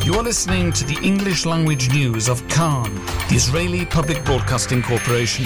You are listening to the English language news of Khan, the Israeli Public Broadcasting Corporation.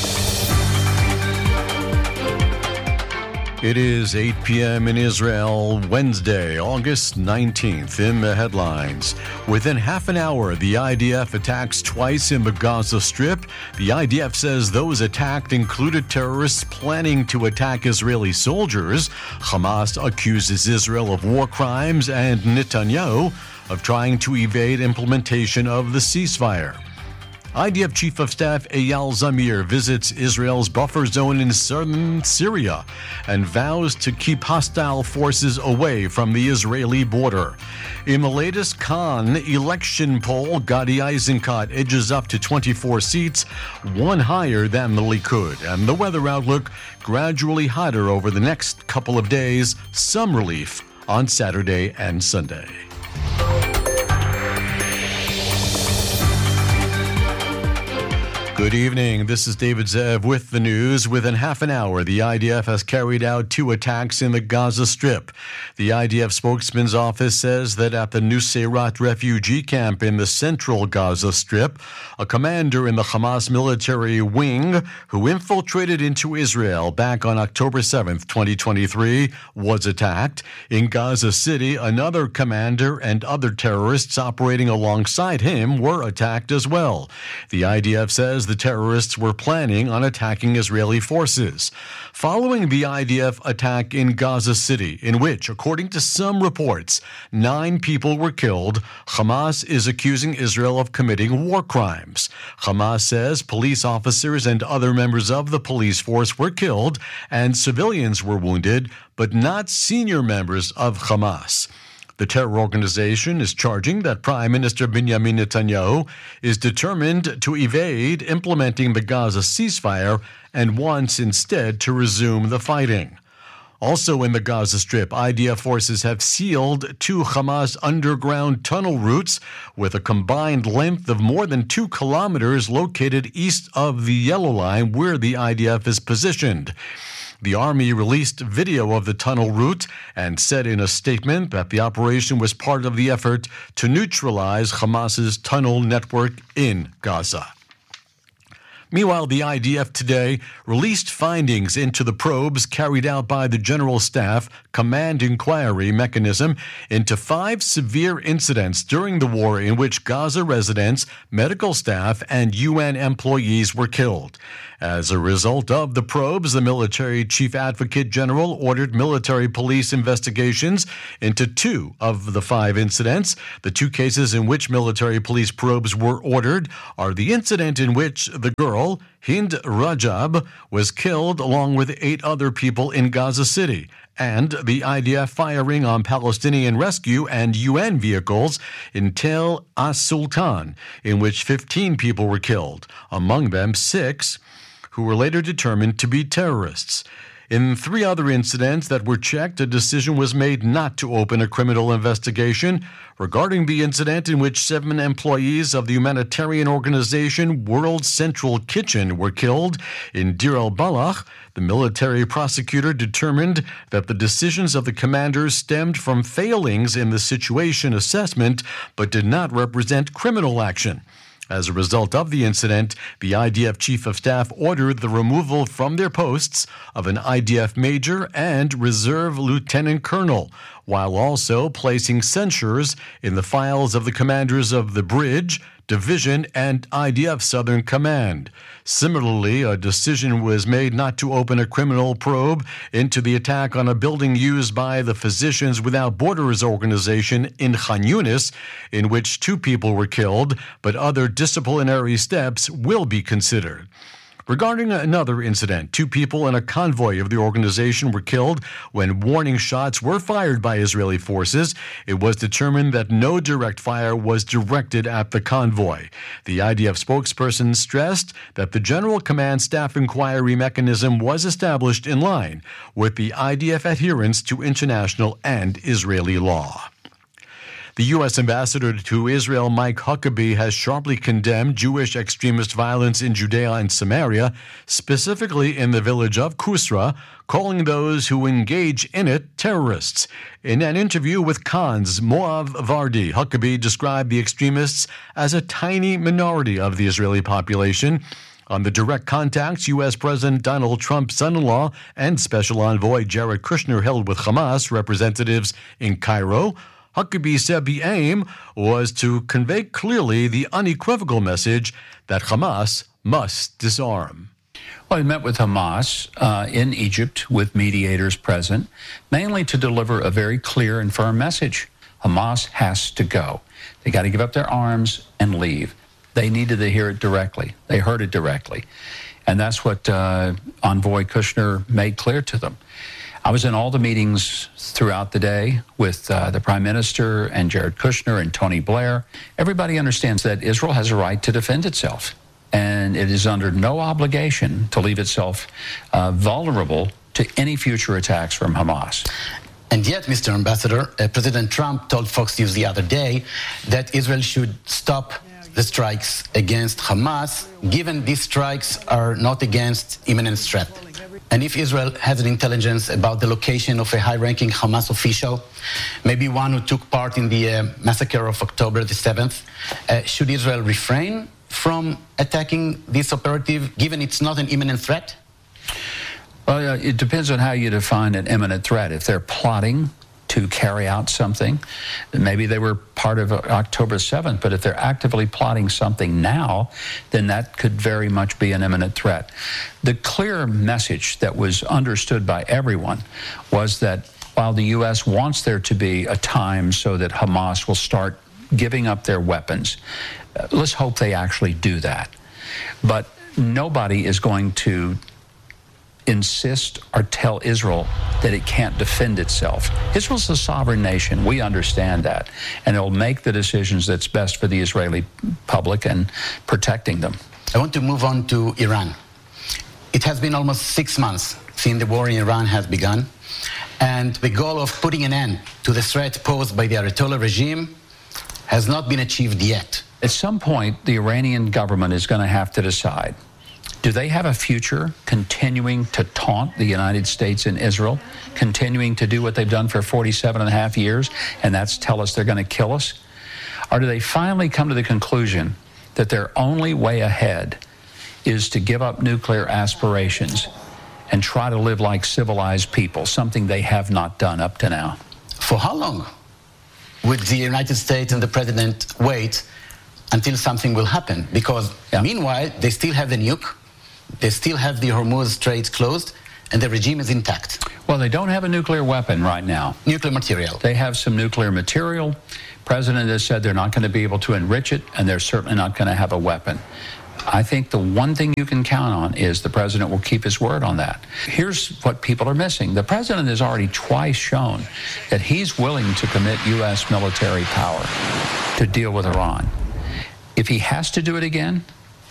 It is 8 p.m. in Israel, Wednesday, August 19th. In the headlines, within half an hour, the IDF attacks twice in the Gaza Strip. The IDF says those attacked included terrorists planning to attack Israeli soldiers. Hamas accuses Israel of war crimes and Netanyahu of trying to evade implementation of the ceasefire. IDF Chief of Staff Eyal Zamir visits Israel's buffer zone in southern Syria and vows to keep hostile forces away from the Israeli border. In the latest Khan election poll, Gadi Eisenkot edges up to 24 seats, one higher than the Likud. And the weather outlook, gradually hotter over the next couple of days, some relief on Saturday and Sunday. Good evening. This is David Zev with the news. Within half an hour, the IDF has carried out 2 attacks in the Gaza Strip. The IDF spokesman's office says that at the Nuseirat refugee camp in the central Gaza Strip, a commander in the Hamas military wing who infiltrated into Israel back on October 7th, 2023, was attacked. In Gaza City, another commander and other terrorists operating alongside him were attacked as well. The IDF says the terrorists were planning on attacking Israeli forces. Following the IDF attack in Gaza City, in which, according to some reports, 9 people were killed, Hamas is accusing Israel of committing war crimes. Hamas says police officers and other members of the police force were killed and civilians were wounded, but not senior members of Hamas. The terror organization is charging that Prime Minister Benjamin Netanyahu is determined to evade implementing the Gaza ceasefire and wants instead to resume the fighting. Also in the Gaza Strip, IDF forces have sealed 2 Hamas underground tunnel routes with a combined length of more than 2 kilometers located east of the Yellow Line where the IDF is positioned. The Army released video of the tunnel route and said in a statement that the operation was part of the effort to neutralize Hamas's tunnel network in Gaza. Meanwhile, the IDF today released findings into the probes carried out by the General Staff Command Inquiry Mechanism into 5 severe incidents during the war in which Gaza residents, medical staff, and UN employees were killed. As a result of the probes, the Military Chief Advocate General ordered military police investigations into 2 of the 5 incidents. The 2 cases in which military police probes were ordered are the incident in which the girl, Hind Rajab, was killed along with 8 other people in Gaza City, and the IDF firing on Palestinian rescue and UN vehicles in Tel As-Sultan, in which 15 people were killed, among them 6 who were later determined to be terrorists. In 3 other incidents that were checked, a decision was made not to open a criminal investigation. Regarding the incident in which 7 employees of the humanitarian organization World Central Kitchen were killed in Deir el-Balach, the military prosecutor determined that the decisions of the commanders stemmed from failings in the situation assessment but did not represent criminal action. As a result of the incident, the IDF Chief of Staff ordered the removal from their posts of an IDF Major and Reserve Lieutenant Colonel, while also placing censures in the files of the commanders of the Bridge, Division, and IDF Southern Command. Similarly, a decision was made not to open a criminal probe into the attack on a building used by the Physicians Without Borders organization in Khan Yunis, in which 2 people were killed, but other disciplinary steps will be considered. Regarding another incident, 2 people in a convoy of the organization were killed when warning shots were fired by Israeli forces. It was determined that no direct fire was directed at the convoy. The IDF spokesperson stressed that the General Command Staff Inquiry Mechanism was established in line with the IDF adherence to international and Israeli law. The U.S. ambassador to Israel, Mike Huckabee, has sharply condemned Jewish extremist violence in Judea and Samaria, specifically in the village of Kusra, calling those who engage in it terrorists. In an interview with Cannes' Moav Vardi, Huckabee described the extremists as a tiny minority of the Israeli population. On the direct contacts U.S. President Donald Trump's son-in-law and Special Envoy Jared Kushner held with Hamas representatives in Cairo, Huckabee said the aim was to convey clearly the unequivocal message that Hamas must disarm. Well, he met with Hamas in Egypt with mediators present, mainly to deliver a very clear and firm message. Hamas has to go. They got to give up their arms and leave. They needed to hear it directly. They heard it directly. And that's what Envoy Kushner made clear to them. I was in all the meetings throughout the day with the Prime Minister and Jared Kushner and Tony Blair. Everybody understands that Israel has a right to defend itself, and it is under no obligation to leave itself vulnerable to any future attacks from Hamas. And yet, Mr. Ambassador, President Trump told Fox News the other day that Israel should stop the strikes against Hamas, given these strikes are not against imminent threat. And if Israel has an intelligence about the location of a high-ranking Hamas official, maybe one who took part in the massacre of October the 7th, should Israel refrain from attacking this operative, given it's not an imminent threat? Well, it depends on how you define an imminent threat. If they're plotting to carry out something, maybe they were part of October 7th, but if they're actively plotting something now, then that could very much be an imminent threat. The clear message that was understood by everyone was that while the U.S. wants there to be a time so that Hamas will start giving up their weapons, let's hope they actually do that. But nobody is going to insist or tell Israel that it can't defend itself. Israel's a sovereign nation. We understand that. And it'll make the decisions that's best for the Israeli public and protecting them. I want to move on to Iran. It has been almost 6 months since the war in Iran has begun, and the goal of putting an end to the threat posed by the Ayatollah regime has not been achieved yet. At some point, the Iranian government is going to have to decide, do they have a future continuing to taunt the United States and Israel, continuing to do what they've done for 47 and a half years, and that's tell us they're going to kill us? Or do they finally come to the conclusion that their only way ahead is to give up nuclear aspirations and try to live like civilized people, something they have not done up to now? For how long would the United States and the president wait until something will happen? Because meanwhile, they still have the nuke, they still have the Hormuz Strait closed, and the regime is intact. Well, they don't have a nuclear weapon right now. Nuclear material. They have some nuclear material. President has said they're not going to be able to enrich it, and they're certainly not going to have a weapon. I think the one thing you can count on is the president will keep his word on that. Here's what people are missing. The president has already twice shown that he's willing to commit U.S. military power to deal with Iran. If he has to do it again,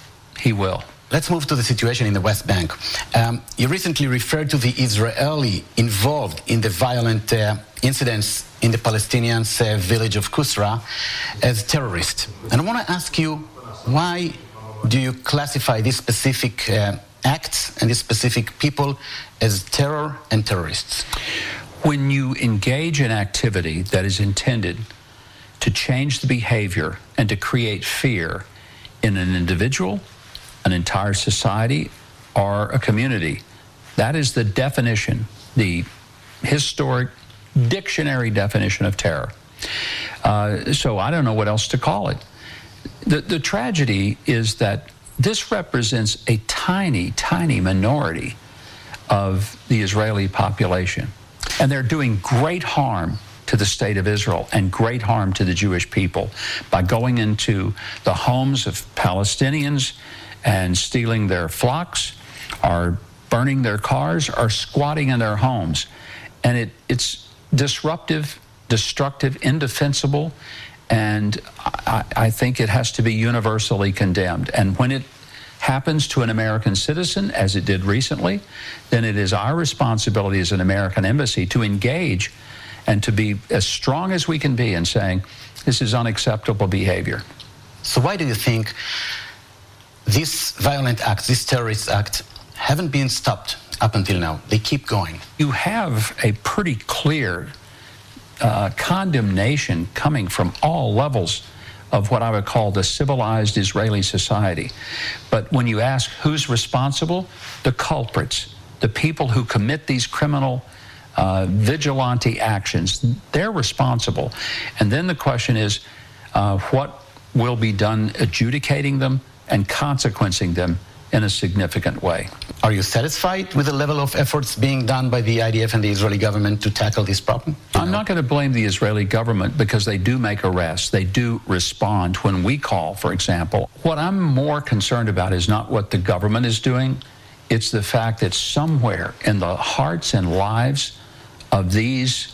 he will. Let's move to the situation in the West Bank. You recently referred to the Israeli involved in the violent incidents in the Palestinian village of Kusra as terrorists. And I want to ask you, why do you classify these specific acts and these specific people as terror and terrorists? When you engage in activity that is intended to change the behavior and to create fear in an individual, an entire society, or a community, that is the definition, the historic dictionary definition of terror. So I don't know what else to call it. The tragedy is that this represents a tiny, tiny minority of the Israeli population. And they're doing great harm to the state of Israel and great harm to the Jewish people by going into the homes of Palestinians and stealing their flocks, or burning their cars, or squatting in their homes. And it's disruptive, destructive, indefensible, and I think it has to be universally condemned. And when it happens to an American citizen, as it did recently, then it is our responsibility as an American embassy to engage and to be as strong as we can be in saying this is unacceptable behavior. So why do you think these violent acts, these terrorist acts, haven't been stopped up until now? They keep going. You have a pretty clear condemnation coming from all levels of what I would call the civilized Israeli society. But when you ask who's responsible, the culprits, the people who commit these criminal vigilante actions, they're responsible. And then the question is, what will be done adjudicating them and consequencing them in a significant way? Are you satisfied with the level of efforts being done by the IDF and the Israeli government to tackle this problem? I'm not going to blame the Israeli government because they do make arrests. They do respond when we call, for example. What I'm more concerned about is not what the government is doing. It's the fact that somewhere in the hearts and lives of these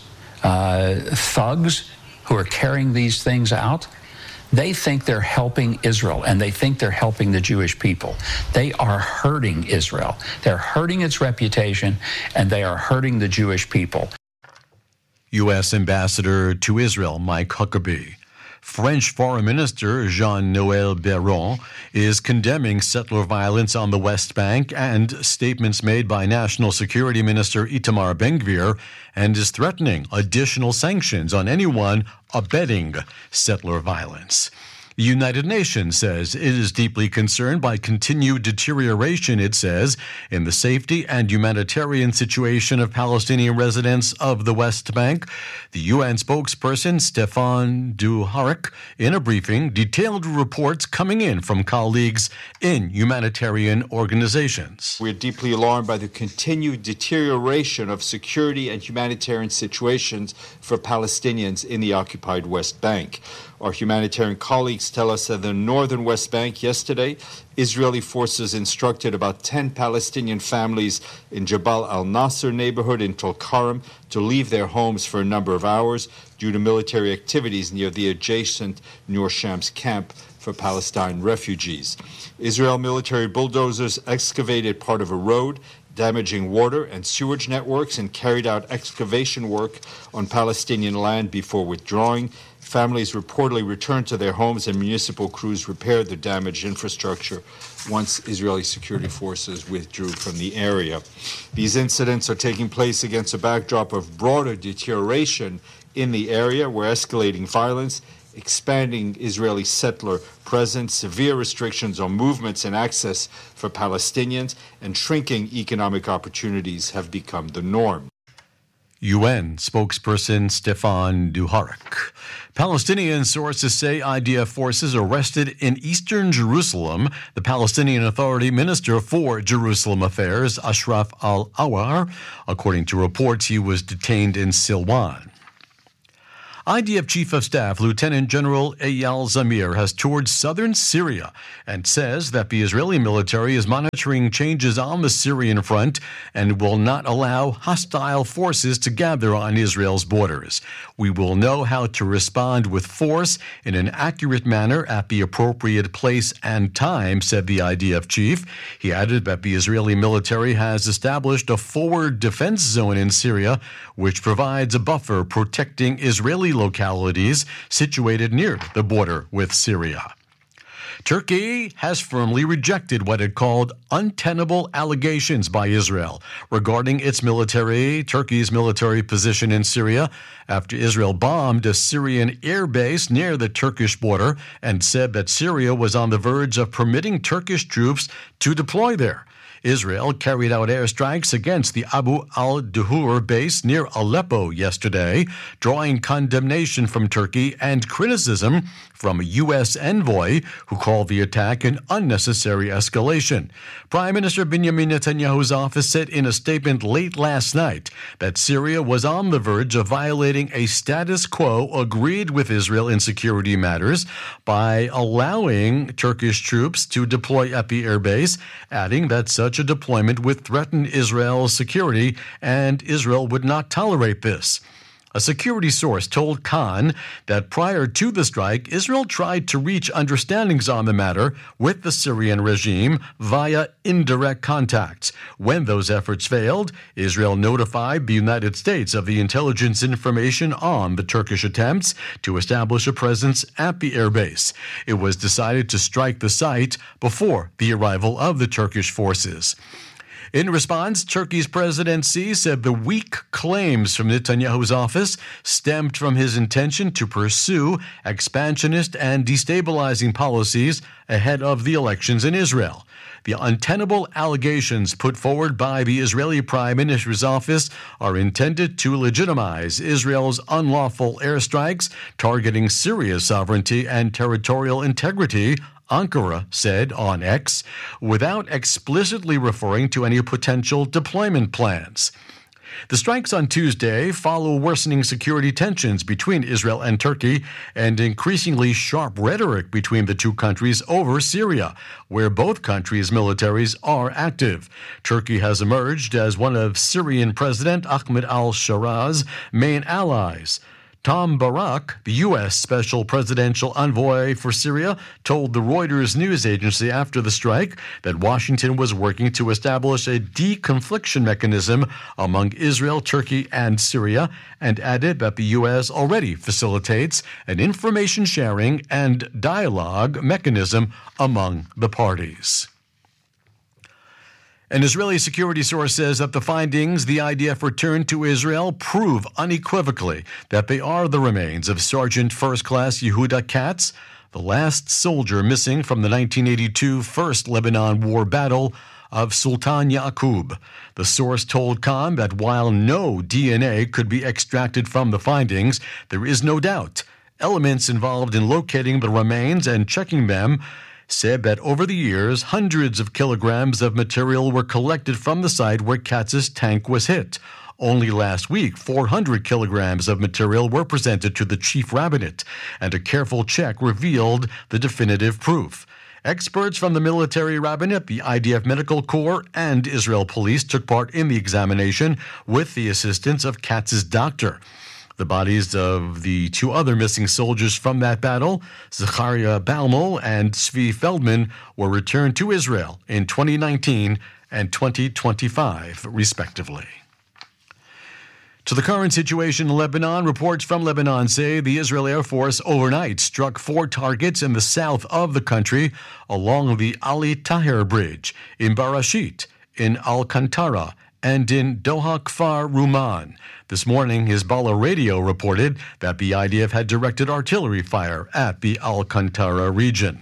thugs who are carrying these things out, they think they're helping Israel, and they think they're helping the Jewish people. They are hurting Israel. They're hurting its reputation, and they are hurting the Jewish people. U.S. Ambassador to Israel Mike Huckabee. French Foreign Minister Jean-Noël Barrot is condemning settler violence on the West Bank and statements made by National Security Minister Itamar Ben-Gvir, and is threatening additional sanctions on anyone abetting settler violence. The United Nations says it is deeply concerned by continued deterioration, it says, in the safety and humanitarian situation of Palestinian residents of the West Bank. The UN spokesperson, Stéphane Dujarric, in a briefing, detailed reports coming in from colleagues in humanitarian organizations. We're deeply alarmed by the continued deterioration of security and humanitarian situations for Palestinians in the occupied West Bank. Our humanitarian colleagues tell us that in the northern West Bank yesterday, Israeli forces instructed about 10 Palestinian families in Jabal al-Nasser neighborhood in Tulkarm to leave their homes for a number of hours due to military activities near the adjacent Nur Shams camp for Palestine refugees. Israel military bulldozers excavated part of a road, damaging water and sewage networks, and carried out excavation work on Palestinian land before withdrawing. Families reportedly returned to their homes, and municipal crews repaired the damaged infrastructure once Israeli security forces withdrew from the area. These incidents are taking place against a backdrop of broader deterioration in the area, where escalating violence, expanding Israeli settler presence, severe restrictions on movements and access for Palestinians, and shrinking economic opportunities have become the norm. UN spokesperson Stéphane Dujarric. Palestinian sources say IDF forces arrested in eastern Jerusalem the Palestinian Authority Minister for Jerusalem Affairs, Ashraf al-Awar. According to reports, he was detained in Silwan. IDF Chief of Staff Lieutenant General Eyal Zamir has toured southern Syria and says that the Israeli military is monitoring changes on the Syrian front and will not allow hostile forces to gather on Israel's borders. We will know how to respond with force in an accurate manner at the appropriate place and time, said the IDF chief. He added that the Israeli military has established a forward defense zone in Syria, which provides a buffer protecting Israeli localities situated near the border with Syria. Turkey has firmly rejected what it called untenable allegations by Israel regarding Turkey's military position in Syria after Israel bombed a Syrian air base near the Turkish border and said that Syria was on the verge of permitting Turkish troops to deploy there. Israel carried out airstrikes against the Abu al-Duhur base near Aleppo yesterday, drawing condemnation from Turkey and criticism from a U.S. envoy who called the attack an unnecessary escalation. Prime Minister Benjamin Netanyahu's office said in a statement late last night that Syria was on the verge of violating a status quo agreed with Israel in security matters by allowing Turkish troops to deploy at the airbase, adding that such a deployment would threaten Israel's security and Israel would not tolerate this. A security source told Khan that prior to the strike, Israel tried to reach understandings on the matter with the Syrian regime via indirect contacts. When those efforts failed, Israel notified the United States of the intelligence information on the Turkish attempts to establish a presence at the airbase. It was decided to strike the site before the arrival of the Turkish forces. In response, Turkey's presidency said the weak claims from Netanyahu's office stemmed from his intention to pursue expansionist and destabilizing policies ahead of the elections in Israel. The untenable allegations put forward by the Israeli Prime Minister's office are intended to legitimize Israel's unlawful airstrikes targeting Syria's sovereignty and territorial integrity, Ankara said on X, without explicitly referring to any potential deployment plans. The strikes on Tuesday follow worsening security tensions between Israel and Turkey and increasingly sharp rhetoric between the two countries over Syria, where both countries' militaries are active. Turkey has emerged as one of Syrian President Ahmed al-Shaara's main allies. Tom Barak, the U.S. Special Presidential Envoy for Syria, told the Reuters news agency after the strike that Washington was working to establish a deconfliction mechanism among Israel, Turkey, and Syria, and added that the U.S. already facilitates an information sharing and dialogue mechanism among the parties. An Israeli security source says that the findings the IDF returned to Israel prove unequivocally that they are the remains of Sergeant First Class Yehuda Katz, the last soldier missing from the 1982 First Lebanon War Battle of Sultan Yaqub. The source told Khan that while no DNA could be extracted from the findings, there is no doubt elements involved in locating the remains and checking them said that over the years, hundreds of kilograms of material were collected from the site where Katz's tank was hit. Only last week, 400 kilograms of material were presented to the chief rabbinate, and a careful check revealed the definitive proof. Experts from the military rabbinate, the IDF Medical Corps, and Israel Police took part in the examination with the assistance of Katz's doctor. The bodies of the two other missing soldiers from that battle, Zachariah Balmel and Zvi Feldman, were returned to Israel in 2019 and 2025, respectively. To the current situation in Lebanon, reports from Lebanon say the Israel Air Force overnight struck 4 targets in the south of the country along the Ali Taher Bridge, in Barashit, in Al-Kantara, and in Doha Kfar Ruman. This morning, Hezbollah radio reported that the IDF had directed artillery fire at the Al-Kantara region.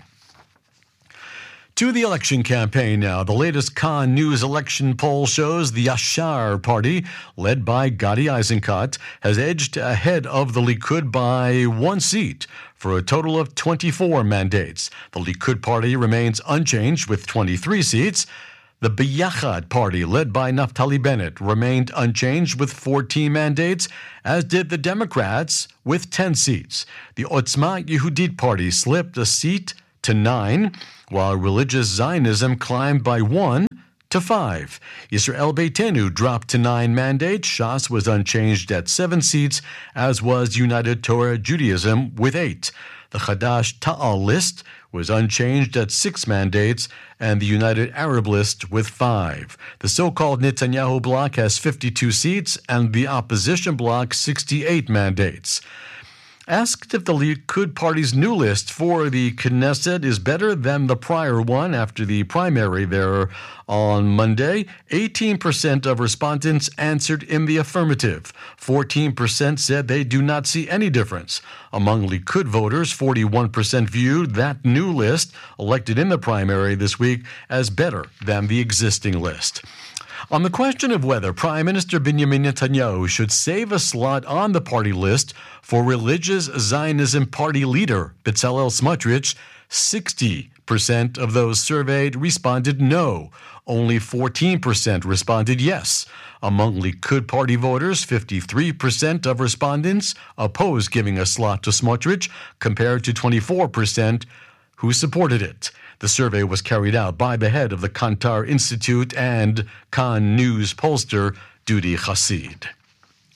To the election campaign now. The latest Khan News election poll shows the Yashar party, led by Gadi Eisenkot, has edged ahead of the Likud by 1 seat for a total of 24 mandates. The Likud party remains unchanged with 23 seats. The Biyachad party, led by Naftali Bennett, remained unchanged with 14 mandates, as did the Democrats with 10 seats. The Otzma Yehudit party slipped a seat to 9, while Religious Zionism climbed by 1 to 5. Yisrael Beitenu dropped to 9 mandates. Shas was unchanged at 7 seats, as was United Torah Judaism with 8. The Chadash Ta'al list was unchanged at 6 mandates, and the United Arab list with 5. The so-called Netanyahu bloc has 52 seats, and the opposition bloc 68 mandates. Asked if the Likud party's new list for the Knesset is better than the prior one after the primary there on Monday, 18% of respondents answered in the affirmative. 14% said they do not see any difference. Among Likud voters, 41% viewed that new list, elected in the primary this week, as better than the existing list. On the question of whether Prime Minister Benjamin Netanyahu should save a slot on the party list for Religious Zionism party leader Bezalel Smotrich, 60% of those surveyed responded no. Only 14% responded yes. Among Likud party voters, 53% of respondents opposed giving a slot to Smotrich, compared to 24% who supported it. The survey was carried out by the head of the Kantar Institute and Khan News pollster, Dudi Chassid.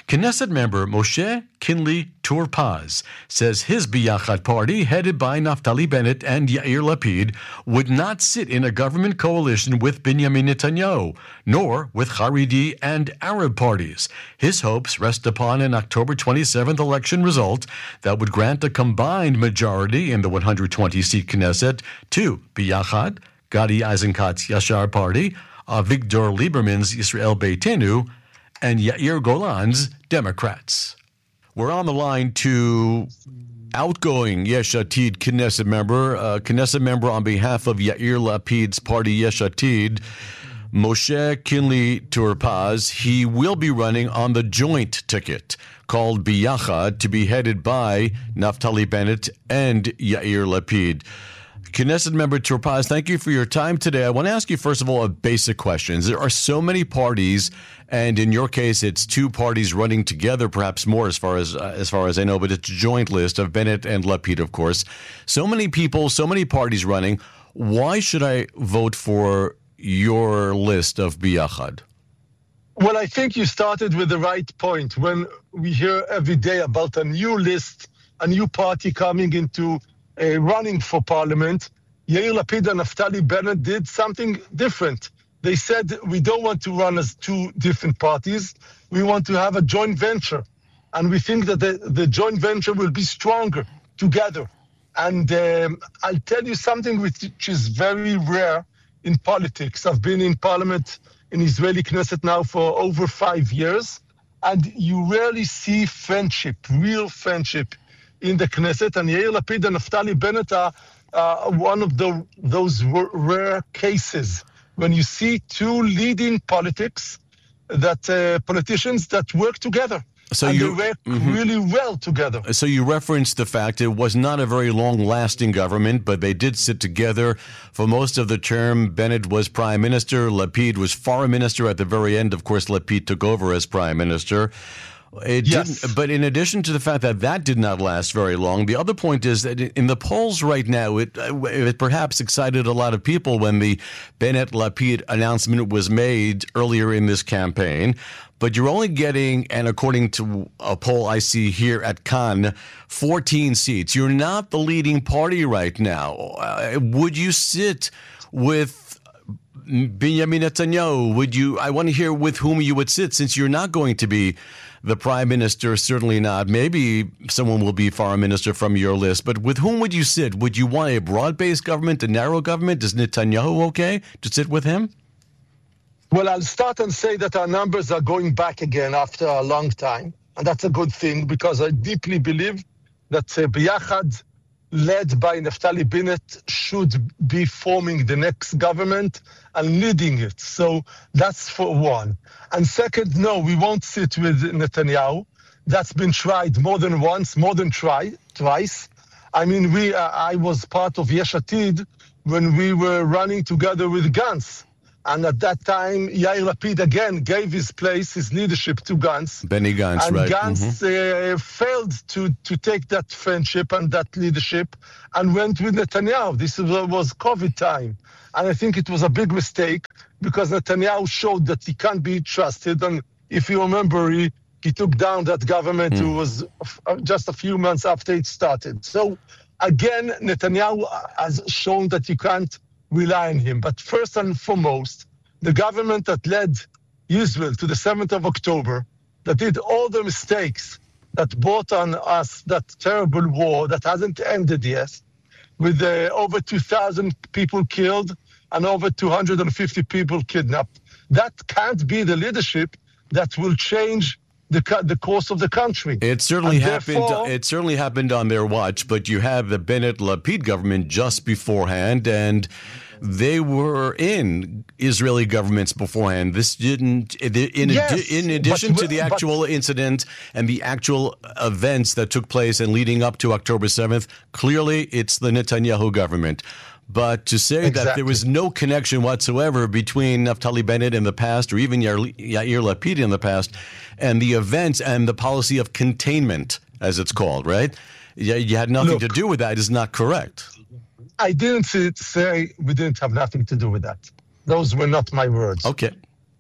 Knesset member Moshe Kinley Tour-Paz says his Biyachad party, headed by Naftali Bennett and Yair Lapid, would not sit in a government coalition with Benjamin Netanyahu, nor with Haredi and Arab parties. His hopes rest upon an October 27th election result that would grant a combined majority in the 120-seat Knesset to Biyachad, Gadi Eisenkot's Yashar party, Avigdor Lieberman's Yisrael Beitenu, and Yair Golan's Democrats. We're on the line to outgoing Yesh Atid Knesset member on behalf of Yair Lapid's party Yesh Atid, Moshe Kinley Tour-Paz. He will be running on the joint ticket called Biyachad, to be headed by Naftali Bennett and Yair Lapid. Knesset member Tour-Paz, thank you for your time today. I want to ask you, first of all, a basic question. There are so many parties, and in your case, it's two parties running together, perhaps more as far as I know, but it's a joint list of Bennett and Lapid, of course. So many people, so many parties running. Why should I vote for your list of Biyachad? Well, I think you started with the right point. When we hear every day about a new list, a new party coming into running for parliament, Yair Lapid and Naftali Bennett did something different. They said, we don't want to run as two different parties. We want to have a joint venture. And we think that the joint venture will be stronger together. And I'll tell you something which is very rare in politics. I've been in parliament in Israeli Knesset now for over 5 years. And you rarely see friendship, real friendship, in the Knesset, and Yair Lapid and Naftali Bennett are one of those rare cases when you see two leading politicians that work together. So they work really well together. So you referenced the fact it was not a very long-lasting government, but they did sit together for most of the term. Bennett was prime minister. Lapid was foreign minister. At the very end, of course, Lapid took over as prime minister. Yes. But in addition to the fact that did not last very long, the other point is that in the polls right now, it perhaps excited a lot of people when the Bennett-Lapid announcement was made earlier in this campaign. But you're only getting, and according to a poll I see here at Cannes, 14 seats. You're not the leading party right now. Would you sit with Benjamin Netanyahu? I want to hear with whom you would sit, since you're not going to be the prime minister, certainly not. Maybe someone will be foreign minister from your list, but with whom would you sit? Would you want a broad-based government, a narrow government? Is Netanyahu okay to sit with him? Well, I'll start and say that our numbers are going back again after a long time. And that's a good thing, because I deeply believe that Biyachad, led by Naftali Bennett, should be forming the next government and leading it. So that's for one. And second, no, we won't sit with Netanyahu. That's been tried more than once, twice. I mean, I was part of Yesh Atid when we were running together with Gantz. And at that time, Yair Lapid again gave his leadership to Gantz. Benny Gantz, and right. Gantz failed to take that friendship and that leadership and went with Netanyahu. This was COVID time. And I think it was a big mistake, because Netanyahu showed that he can't be trusted. And if you remember, he took down that government who was just a few months after it started. So again, Netanyahu has shown that you can't rely on him. But first and foremost, the government that led Israel to the 7th of October, that did all the mistakes that brought on us that terrible war that hasn't ended yet, with over 2,000 people killed and over 250 people kidnapped. That can't be the leadership that will change the course of the country. It certainly happened. It certainly happened on their watch. But you have the Bennett-Lapid government just beforehand, and they were in Israeli governments beforehand. This didn't. In addition to the actual incident and the actual events that took place and leading up to October 7th, clearly it's the Netanyahu government. But to say that there was no connection whatsoever between Naftali Bennett in the past, or even Yair Lapid in the past, and the events and the policy of containment, as it's called, right? You had nothing to do with that is not correct. I didn't say we didn't have nothing to do with that. Those were not my words. Okay.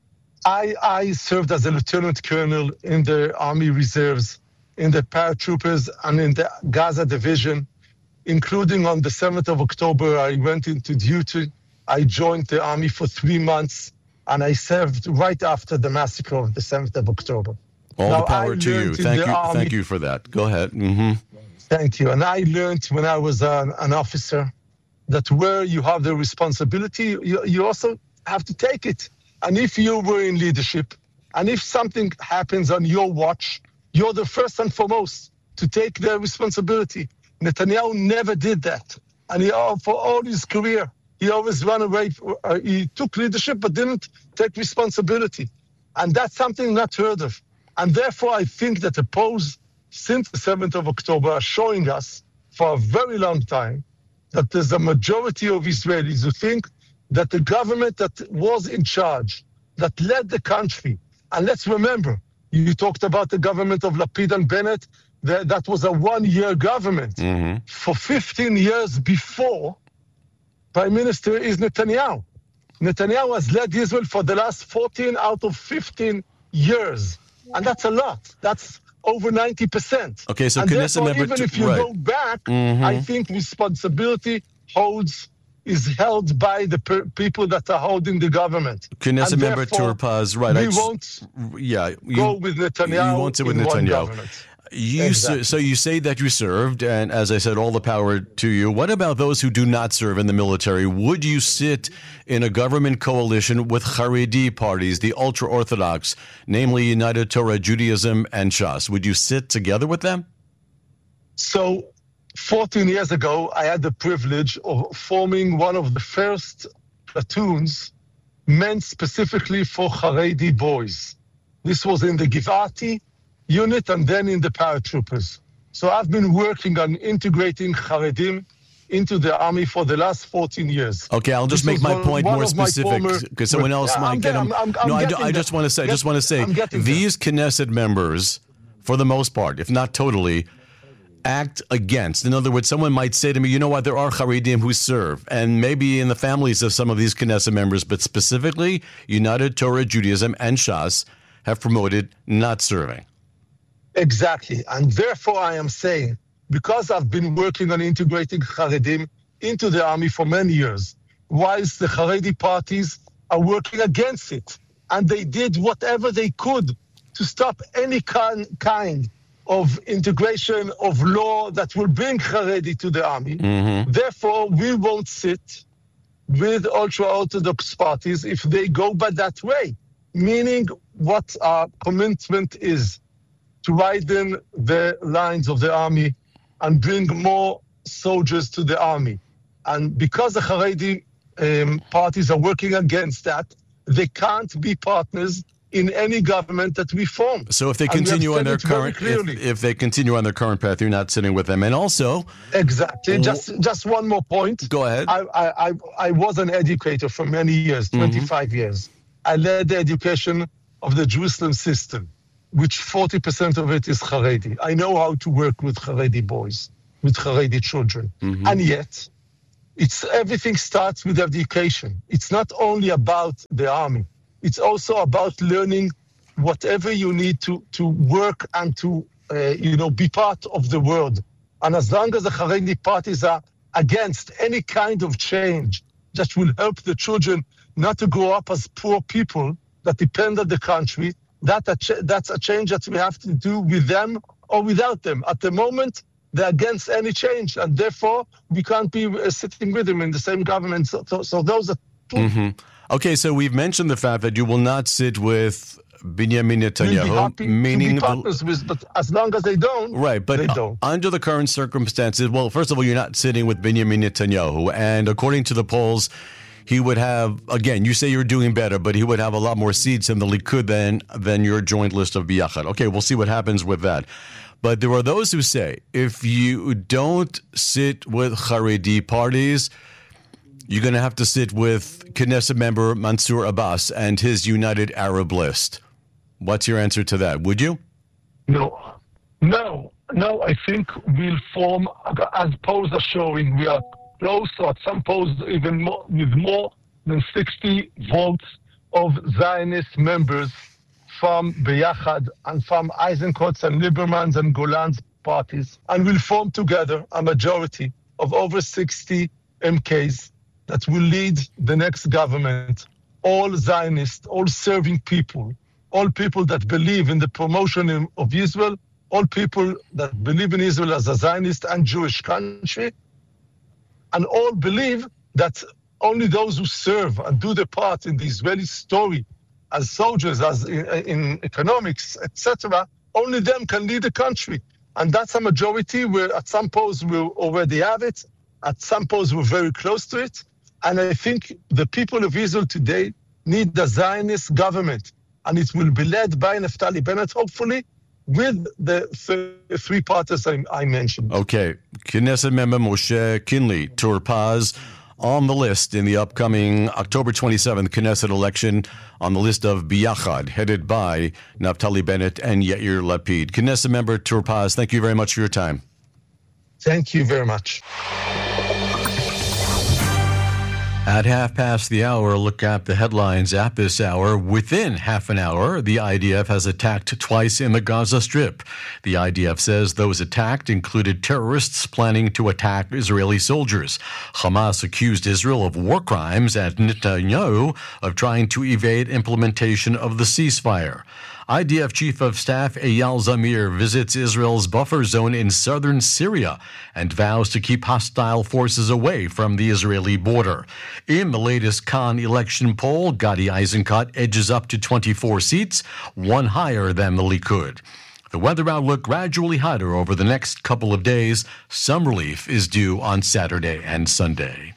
I served as a lieutenant colonel in the Army Reserves, in the paratroopers, and in the Gaza division, including on the 7th of October, I went into duty. I joined the army for 3 months, and I served right after the massacre of the 7th of October. All Now, the power I to you. learned in Thank the you. army- Thank you for that. Go ahead. Mm-hmm. Thank you. And I learned when I was an officer that where you have the responsibility, you also have to take it. And if you were in leadership, and if something happens on your watch, you're the first and foremost to take the responsibility. Netanyahu never did that. And for all his career, he always ran away. He took leadership but didn't take responsibility. And that's something not heard of. And therefore, I think that the polls since the 7th of October are showing us for a very long time that there's a majority of Israelis who think that the government that was in charge, that led the country, and let's remember, you talked about the government of Lapid and Bennett, that was a one-year government. Mm-hmm. For 15 years before, Prime Minister is Netanyahu. Netanyahu has led Israel for the last 14 out of 15 years. And that's a lot. That's over 90%. Okay, so and Knesset therefore, member... even if you right. go back, Mhm. I think responsibility is held by the people that are holding the government. Knesset And member therefore, Turpaz, right. We won't You go with Netanyahu won't sit with in one Netanyahu. government. So you say that you served, and as I said, all the power to you. What about those who do not serve in the military? Would you sit in a government coalition with Haredi parties, the ultra-Orthodox, namely United Torah, Judaism, and Shas? Would you sit together with them? So 14 years ago, I had the privilege of forming one of the first platoons meant specifically for Haredi boys. This was in the Givati unit and then in the paratroopers. So I've been working on integrating Haredim into the army for the last 14 years. Okay, I'll just This make was my point one more of my specific former- because someone else might get them. I just want to say, I'm getting there. these Knesset members, for the most part, if not totally, act against. In other words, someone might say to me, you know what, there are Haredim who serve, and maybe in the families of some of these Knesset members, but specifically United Torah, Judaism, and Shas have promoted not serving. Exactly. And therefore, I am saying, because I've been working on integrating Haredim into the army for many years, whilst the Haredi parties are working against it, and they did whatever they could to stop any kind of integration of law that will bring Haredi to the army. Mm-hmm. Therefore, we won't sit with ultra-Orthodox parties if they go by that way, meaning what our commitment is to widen the lines of the army and bring more soldiers to the army. And because the Haredi parties are working against that, they can't be partners in any government that we form. So if they And we have continue on said their it very current, clearly. if they continue on their current path, you're not sitting with them. And also, Exactly. Just one more point. go ahead. I was an educator for many years, 25 years. I led the education of the Jerusalem system, which 40% of it is Haredi. I know how to work with Haredi boys, with Haredi children. And yet, everything starts with education. It's not only about the army. It's also about learning whatever you need to work and to be part of the world. And as long as the Haredi parties are against any kind of change that will help the children not to grow up as poor people that depend on the country, that's a change that we have to do with them or without them. At the moment, they're against any change, and therefore we can't be sitting with them in the same government. So those are two. Okay, so we've mentioned the fact that you will not sit with Benjamin We'll be Netanyahu, happy meaning to be partners with, but as long as they don't, right. But they don't. under the current circumstances, well, first of all, you're not sitting with Benjamin Netanyahu, and according to the polls, he would have, again, you say you're doing better, but he would have a lot more seats in the Likud than your joint list of Biyachad. Okay, we'll see what happens with that. But there are those who say if you don't sit with Haredi parties, you're going to have to sit with Knesset member Mansour Abbas and his United Arab List. What's your answer to that? Would you? No, I think we'll form, as polls are showing, we are close, or at some polls even more, with more than 60 votes of Zionist members from Beyachad and from Eisenkot's and Lieberman's and Golan's parties, and will form together a majority of over 60 MKs that will lead the next government. All Zionists, all serving people, all people that believe in the promotion of Israel, all people that believe in Israel as a Zionist and Jewish country, and all believe that only those who serve and do their part in the Israeli story as soldiers, as in economics, etc., only them can lead the country. And that's a majority where at some polls we already have it, at some polls we're very close to it. And I think the people of Israel today need a Zionist government, and it will be led by Naftali Bennett, hopefully, with the three parties I mentioned. Okay. Knesset member Moshe Kinley, Tour-Paz, on the list in the upcoming October 27th Knesset election, on the list of Biyachad, headed by Naftali Bennett and Yair Lapid. Knesset member Tour-Paz, thank you very much for your time. Thank you very much. At 5:30, look at the headlines at this hour. Within half an hour, the IDF has attacked twice in the Gaza Strip. The IDF says those attacked included terrorists planning to attack Israeli soldiers. Hamas accused Israel of war crimes and Netanyahu of trying to evade implementation of the ceasefire. IDF Chief of Staff Eyal Zamir visits Israel's buffer zone in southern Syria and vows to keep hostile forces away from the Israeli border. In the latest Khan election poll, Gadi Eisenkot edges up to 24 seats, one higher than the Likud. The weather outlook gradually hotter over the next couple of days. Some relief is due on Saturday and Sunday.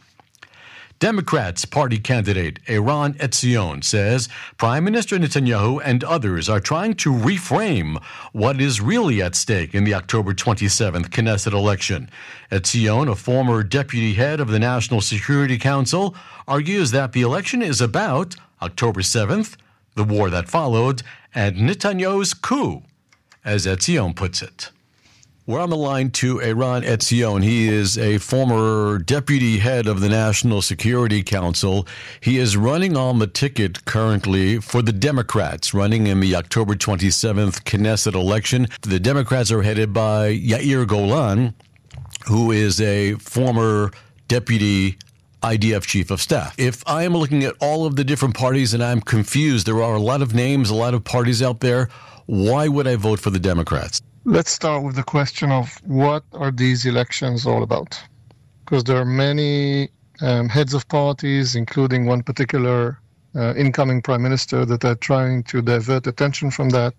Democrats' party candidate Eran Etzion says Prime Minister Netanyahu and others are trying to reframe what is really at stake in the October 27th Knesset election. Etzion, a former deputy head of the National Security Council, argues that the election is about October 7th, the war that followed, and Netanyahu's coup, as Etzion puts it. We're on the line to Eran Etzion. He is a former deputy head of the National Security Council. He is running on the ticket currently for the Democrats, running in the October 27th Knesset election. The Democrats are headed by Yair Golan, who is a former deputy IDF chief of staff. If I am looking at all of the different parties and I'm confused, there are a lot of names, a lot of parties out there, why would I vote for the Democrats? Let's start with the question of what are these elections all about? Because there are many heads of parties, including one particular incoming prime minister, that are trying to divert attention from that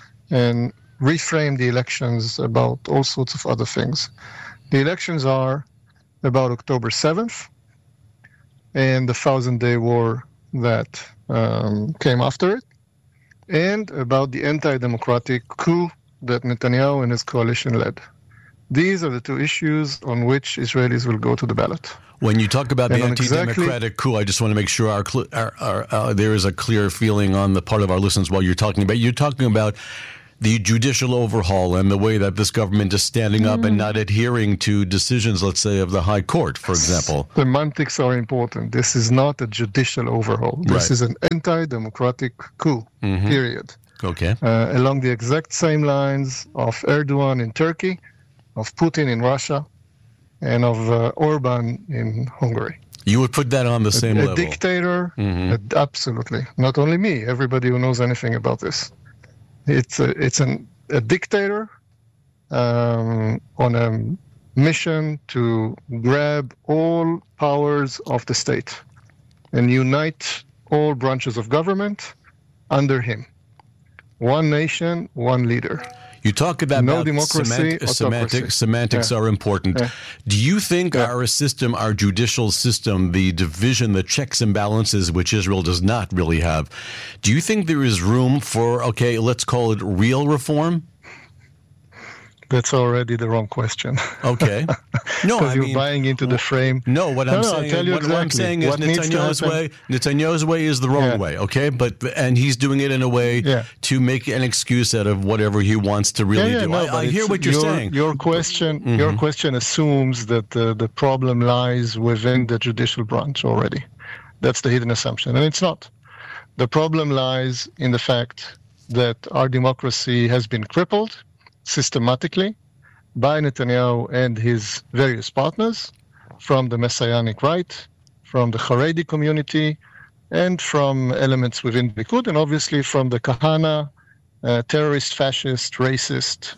and reframe the elections about all sorts of other things. The elections are about October 7th and the 1,000-day war that came after it, and about the anti-democratic coup that Netanyahu and his coalition led. These are the two issues on which Israelis will go to the ballot. When you talk about the anti-democratic coup, I just want to make sure there is a clear feeling on the part of our listeners while you're talking about the judicial overhaul and the way that this government is standing up and not adhering to decisions, let's say, of the High Court, for example. Semantics are important. This is not a judicial overhaul. This is an anti-democratic coup, period. Okay. Along the exact same lines of Erdogan in Turkey, of Putin in Russia, and of Orban in Hungary. You would put that on the same level. A dictator, absolutely. Not only me, everybody who knows anything about this. It's a dictator on a mission to grab all powers of the state and unite all branches of government under him. One nation, one leader. You talk about no democracy, semantics are important. Do you think our system, our judicial system, the division, the checks and balances, which Israel does not really have, do you think there is room for, let's call it real reform? That's already the wrong question. Okay. No, because you're buying into the frame. No, what I'm saying is Netanyahu's way is the wrong way, okay? And he's doing it in a way to make an excuse out of whatever he wants to really do. I hear what you're saying. Your question assumes that the problem lies within the judicial branch already. That's the hidden assumption, and it's not. The problem lies in the fact that our democracy has been crippled systematically by Netanyahu and his various partners from the Messianic right, from the Haredi community, and from elements within the Likud, and obviously from the Kahana, terrorist, fascist, racist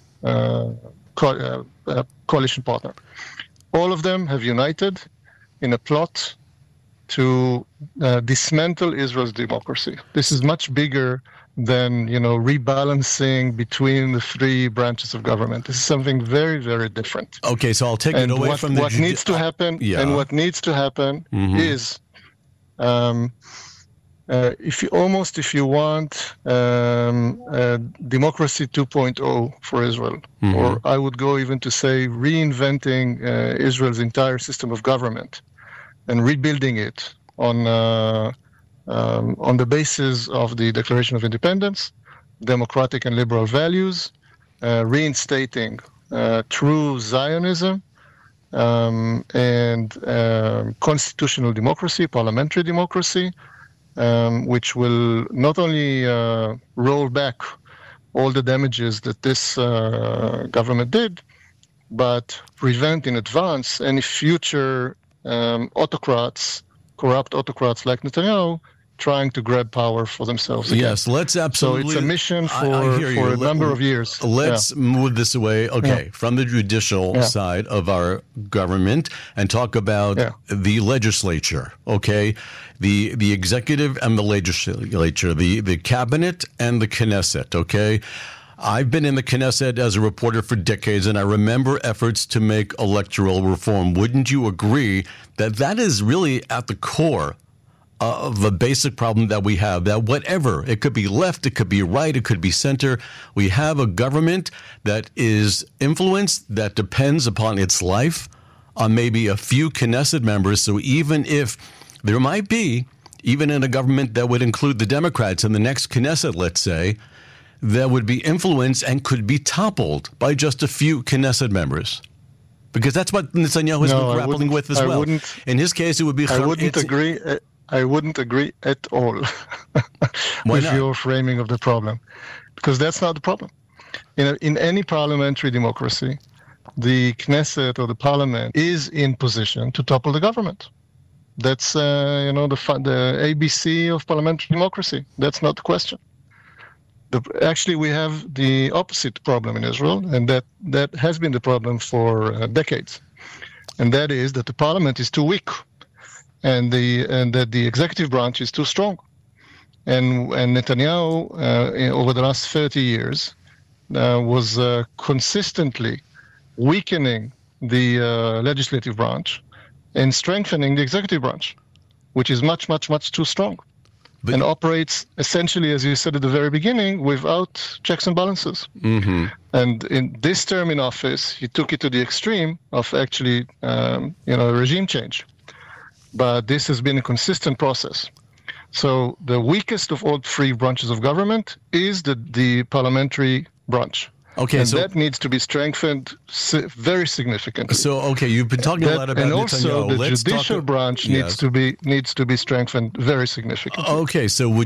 coalition partner. All of them have united in a plot to dismantle Israel's democracy. This is much bigger than, rebalancing between the three branches of government. This is something very, very different. Okay, so I'll take it away from the... What needs to happen, and what needs to happen is, if you want democracy 2.0 for Israel, or I would go even to say reinventing Israel's entire system of government and rebuilding it on the basis of the Declaration of Independence, democratic and liberal values, reinstating true Zionism, and constitutional democracy, parliamentary democracy, which will not only roll back all the damages that this government did, but prevent in advance any future autocrats, corrupt autocrats like Netanyahu, trying to grab power for themselves again. Yes, let's absolutely... So it's a mission for a number of years. Let's move this away, from the judicial side of our government and talk about the legislature, the executive and the legislature, the cabinet and the Knesset, I've been in the Knesset as a reporter for decades, and I remember efforts to make electoral reform. Wouldn't you agree that that is really at the core of the basic problem that we have, that whatever, it could be left, it could be right, it could be center, we have a government that is influenced, that depends upon its life, on maybe a few Knesset members. So even if there might be, even in a government that would include the Democrats in the next Knesset, let's say, that would be influenced and could be toppled by just a few Knesset members. Because that's what Netanyahu has been grappling with as well. In his case, it would be... I wouldn't agree at all with your framing of the problem, because that's not the problem. In any parliamentary democracy, the Knesset or the parliament is in position to topple the government. That's the ABC of parliamentary democracy. That's not the question. Actually, we have the opposite problem in Israel, and that has been the problem for decades. And that is that the parliament is too weak. And that the executive branch is too strong. And Netanyahu, over the last 30 years, was consistently weakening the legislative branch and strengthening the executive branch, which is much, much, much too strong. And operates essentially, as you said at the very beginning, without checks and balances. And in this term in office, he took it to the extreme of actually, a regime change. But this has been a consistent process. So the weakest of all three branches of government is the parliamentary branch. And that needs to be strengthened very significantly. So, you've been talking a lot about Netanyahu. And also the judicial branch needs to be strengthened very significantly. So would